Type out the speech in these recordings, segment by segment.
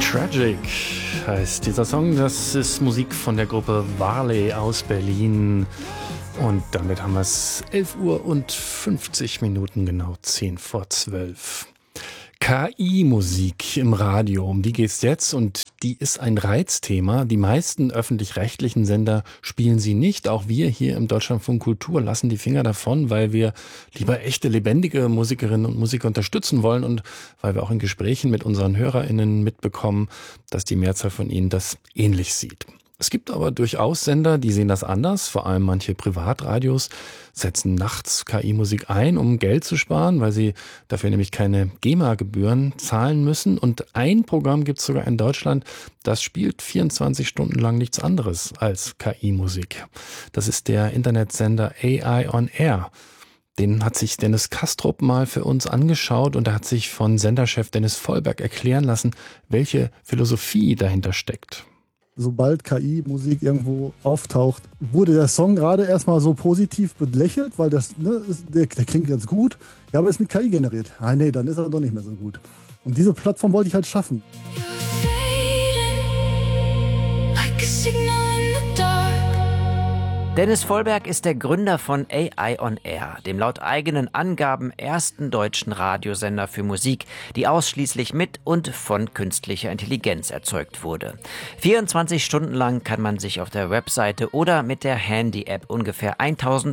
Tragic heißt dieser Song. Das ist Musik von der Gruppe Varley aus Berlin. Und damit haben wir es 11 Uhr und 50 Minuten, genau 10 vor 12. KI-Musik im Radio, um die geht's jetzt und die ist ein Reizthema. Die meisten öffentlich-rechtlichen Sender spielen sie nicht. Auch wir hier im Deutschlandfunk Kultur lassen die Finger davon, weil wir lieber echte, lebendige Musikerinnen und Musiker unterstützen wollen und weil wir auch in Gesprächen mit unseren HörerInnen mitbekommen, dass die Mehrzahl von ihnen das ähnlich sieht. Es gibt aber durchaus Sender, die sehen das anders. Vor allem manche Privatradios setzen nachts KI-Musik ein, um Geld zu sparen, weil sie dafür nämlich keine GEMA-Gebühren zahlen müssen. Und ein Programm gibt es sogar in Deutschland, das spielt 24 Stunden lang nichts anderes als KI-Musik. Das ist der Internetsender AI on Air. Den hat sich Dennis Kastrup mal für uns angeschaut und er hat sich von Senderchef Dennis Vollberg erklären lassen, welche Philosophie dahinter steckt. Sobald KI-Musik irgendwo auftaucht, wurde der Song gerade erstmal so positiv belächelt, weil der klingt ganz gut. Ja, aber ist mit KI generiert. Ah, nee, dann ist er doch nicht mehr so gut. Und diese Plattform wollte ich halt schaffen. Dennis Vollberg ist der Gründer von AI on Air, dem laut eigenen Angaben ersten deutschen Radiosender für Musik, die ausschließlich mit und von künstlicher Intelligenz erzeugt wurde. 24 Stunden lang kann man sich auf der Webseite oder mit der Handy-App ungefähr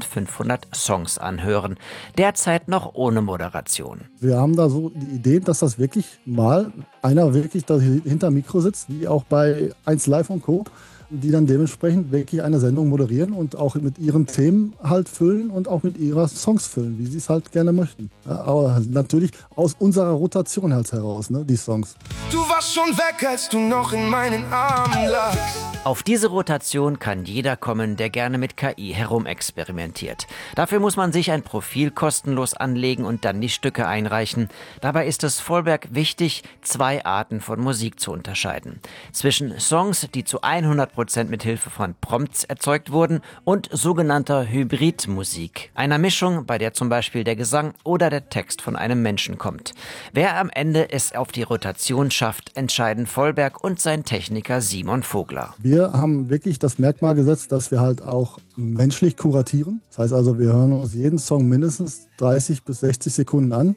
1500 Songs anhören, derzeit noch ohne Moderation. Wir haben da so die Idee, dass das wirklich mal einer wirklich da hinter Mikro sitzt, wie auch bei 1 Live und Co., die dann dementsprechend wirklich eine Sendung moderieren und auch mit ihren Themen halt füllen und auch mit ihrer Songs füllen, wie sie es halt gerne möchten. Ja, aber natürlich aus unserer Rotation halt heraus, ne, die Songs. Du warst schon weg, als du noch in meinen Armen lagst. Auf diese Rotation kann jeder kommen, der gerne mit KI herumexperimentiert. Dafür muss man sich ein Profil kostenlos anlegen und dann die Stücke einreichen. Dabei ist es Vollberg wichtig, 2 Arten von Musik zu unterscheiden. Zwischen Songs, die zu 100% mit Hilfe von Prompts erzeugt wurden und sogenannter Hybridmusik. Einer Mischung, bei der zum Beispiel der Gesang oder der Text von einem Menschen kommt. Wer am Ende es auf die Rotation schafft, entscheiden Vollberg und sein Techniker Simon Vogler. Wir haben wirklich das Merkmal gesetzt, dass wir halt auch menschlich kuratieren. Das heißt also, wir hören uns jeden Song mindestens 30 bis 60 Sekunden an,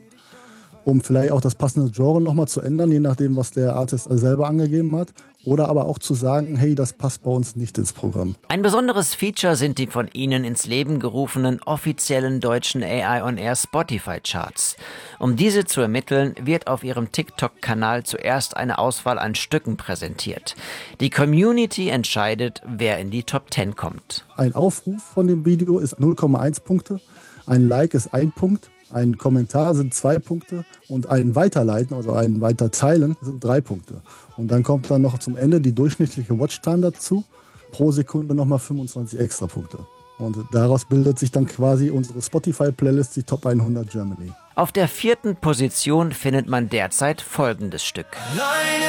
um vielleicht auch das passende Genre nochmal zu ändern, je nachdem, was der Artist selber angegeben hat. Oder aber auch zu sagen, hey, das passt bei uns nicht ins Programm. Ein besonderes Feature sind die von Ihnen ins Leben gerufenen offiziellen deutschen AI on Air Spotify-Charts. Um diese zu ermitteln, wird auf Ihrem TikTok-Kanal zuerst eine Auswahl an Stücken präsentiert. Die Community entscheidet, wer in die Top 10 kommt. Ein Aufruf von dem Video ist 0,1 Punkte, ein Like ist 1 Punkt. Ein Kommentar sind 2 Punkte und ein Weiterleiten, also ein Weiterteilen, sind 3 Punkte. Und dann kommt dann noch zum Ende die durchschnittliche Watchtime dazu. Pro Sekunde nochmal 25 extra Punkte. Und daraus bildet sich dann quasi unsere Spotify-Playlist, die Top 100 Germany. Auf der 4. Position findet man derzeit folgendes Stück. Alleine